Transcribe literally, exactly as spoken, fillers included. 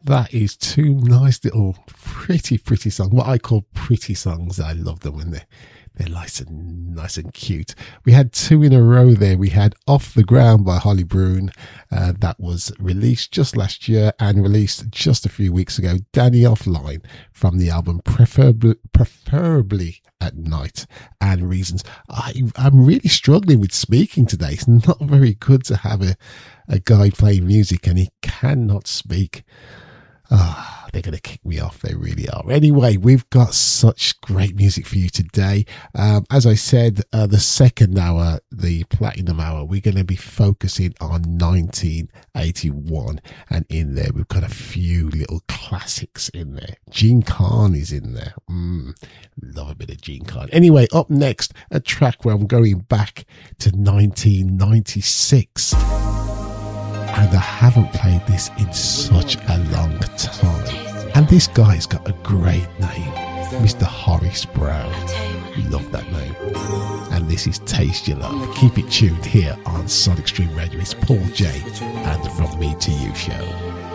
That is two nice little pretty, pretty songs. What I call pretty songs. I love them when they're, they're nice and nice and cute. We had two in a row there. We had Off the Ground by Holly Broon. Uh, that was released just last year and released just a few weeks ago. Danny Offline from the album Preferably, Preferably at Night and Reasons. I, I'm really struggling with speaking today. It's not very good to have a, a guy playing music and he cannot speak. Ah, oh, they're going to kick me off. They really are. Anyway, we've got such great music for you today. Um, as I said, uh, the second hour, the Platinum Hour, we're going to be focusing on nineteen eighty-one. And in there, we've got a few little classics in there. Gene Khan is in there. Mm, love a bit of Gene Khan. Anyway, up next, a track where I'm going back to nineteen ninety-six. And I haven't played this in such a long time. And this guy's got a great name, Mister Horace Brown. Love that name. And this is Taste Your Love. Keep it tuned here on Sonic Stream Radio. It's Paul J and the From Me to You show.